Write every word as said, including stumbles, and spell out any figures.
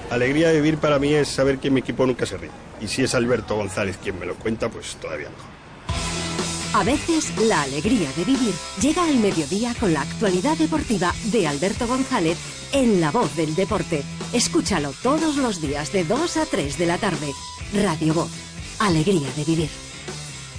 Alegría de vivir para mí es saber que mi equipo nunca se rinde. Y si es Alberto González quien me lo cuenta, pues todavía mejor. A veces, la alegría de vivir llega al mediodía con la actualidad deportiva de Alberto González en La Voz del Deporte. Escúchalo todos los días de dos a tres de la tarde. Radio Voz. Alegría de vivir.